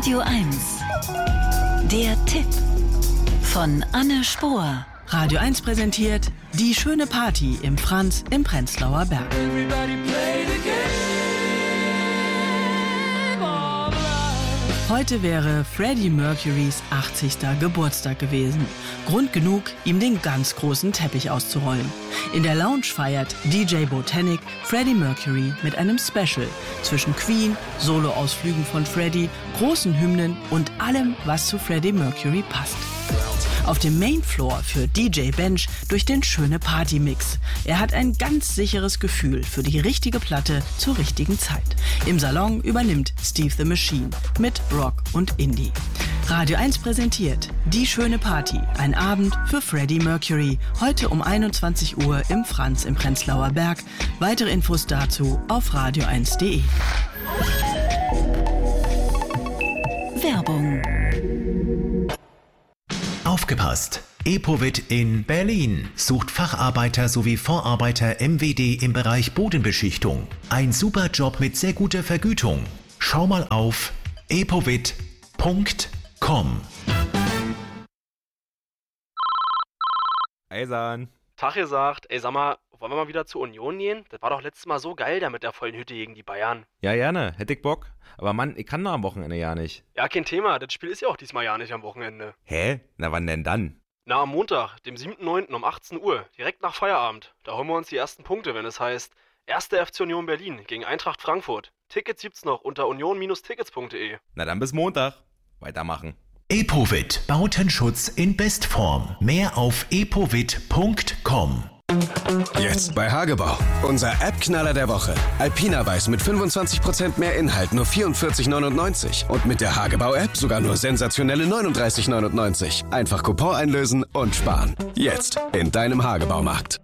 Radio 1. Der Tipp von Anne Spohr. Radio 1 präsentiert Die schöne Party im Franz im Prenzlauer Berg. Heute wäre Freddie Mercurys 80. Geburtstag gewesen. Grund genug, ihm den ganz großen Teppich auszurollen. In der Lounge feiert DJ Botanic Freddie Mercury mit einem Special zwischen Queen, Soloausflügen von Freddie, großen Hymnen und allem, was zu Freddie Mercury passt. Auf dem Mainfloor führt DJ Bench durch den schöne Party-Mix. Er hat ein ganz sicheres Gefühl für die richtige Platte zur richtigen Zeit. Im Salon übernimmt Steve the Machine mit Rock und Indie. Radio 1 präsentiert Die schöne Party, ein Abend für Freddie Mercury. Heute um 21 Uhr im Franz im Prenzlauer Berg. Weitere Infos dazu auf radio1.de. Werbung. Aufgepasst! Epovit in Berlin sucht Facharbeiter sowie Vorarbeiter MWD im Bereich Bodenbeschichtung. Ein super Job mit sehr guter Vergütung. Schau mal auf epovit.com. Eisan. Tag gesagt, ey, sag mal, wollen wir mal wieder zur Union gehen? Das war doch letztes Mal so geil da mit der vollen Hütte gegen die Bayern. Ja, gerne. Hätte ich Bock. Aber Mann, ich kann doch am Wochenende ja nicht. Ja, kein Thema. Das Spiel ist ja auch diesmal ja nicht am Wochenende. Hä? Na, wann denn dann? Na, am Montag, dem 7.9. um 18 Uhr, direkt nach Feierabend. Da holen wir uns die ersten Punkte, wenn es heißt 1. FC Union Berlin gegen Eintracht Frankfurt. Tickets gibt's noch unter union-tickets.de. Na dann bis Montag. Weitermachen. Epovit, Bautenschutz in Bestform. Mehr auf epovit.com. Jetzt bei Hagebau. Unser App-Knaller der Woche. Alpina Weiß mit 25% mehr Inhalt, nur 44,99. Und mit der Hagebau-App sogar nur sensationelle 39,99. Einfach Coupon einlösen und sparen. Jetzt in deinem Hagebaumarkt.